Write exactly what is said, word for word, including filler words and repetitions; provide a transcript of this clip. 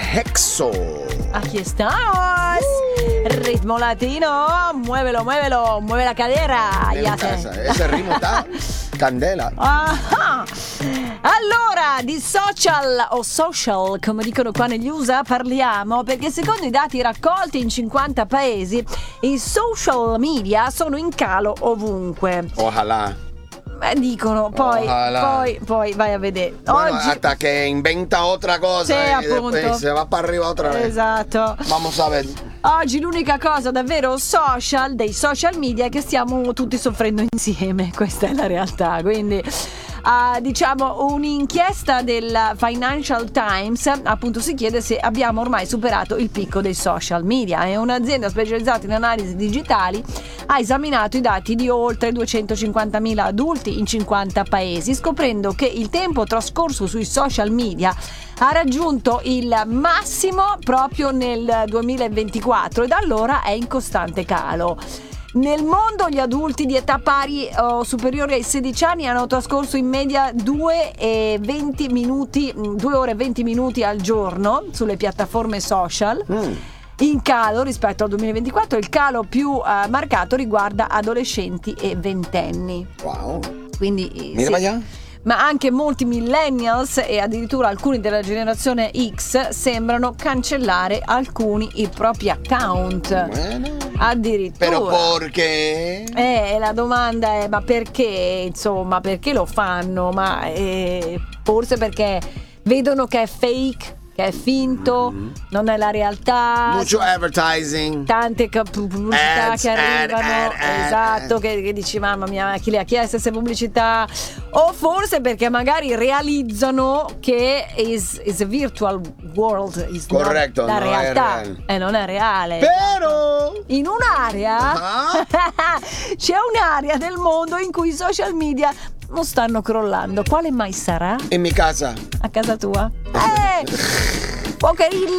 Hexo. Aquí estamos. Ritmo latino. Muévelo, muévelo. Mueve la cadera. En Ya casa. sé. Ese ritmo está candela. Ah, allora, di social o social, come dicono qua negli U S A, parliamo perché secondo i dati raccolti in cinquanta paesi, i social media sono in calo ovunque. Ojalá. Eh, dicono, poi, Ojalá. poi, poi vai a vedere. Bueno, Oggi, hasta que inventa otra cosa sì, y appunto. después se va para arriba otra vez. Esatto. Vamos a ver. Oggi l'unica cosa davvero social, dei social media, è che stiamo tutti soffrendo insieme, questa è la realtà, quindi uh, diciamo un'inchiesta del Financial Times appunto si chiede se abbiamo ormai superato il picco dei social media e un'azienda specializzata in analisi digitali ha esaminato i dati di oltre duecentocinquantamila adulti in cinquanta paesi, scoprendo che il tempo trascorso sui social media ha raggiunto il massimo proprio nel duemilaventiquattro e da allora è in costante calo. Nel mondo gli adulti di età pari o superiore ai sedici anni hanno trascorso in media due e venti minuti, due ore e venti minuti al giorno sulle piattaforme social. Mm. In calo rispetto al duemilaventiquattro, il calo più uh, marcato riguarda adolescenti e ventenni. Wow. Quindi Mira sì. allá. Ma anche molti millennials e addirittura alcuni della generazione X sembrano cancellare alcuni i propri account. Bueno. Addirittura. Però perché? Eh, la domanda è: ma perché? Insomma, perché lo fanno? Ma eh, forse perché vedono che è fake, che è finto, mm-hmm. non è la realtà. Mucho advertising. Tante pubblicità Ads, che arrivano, ad, ad, esatto, ad. Che, che dici mamma mia, chi le ha chieste queste pubblicità? O forse perché magari realizzano che is, is a virtual world, is corretto, not la non realtà è e non è reale. Però in un'area uh-huh. c'è un'area del mondo in cui i social media non stanno crollando. Quale mai sarà? In mia casa. A casa tua? Eh, pocherini.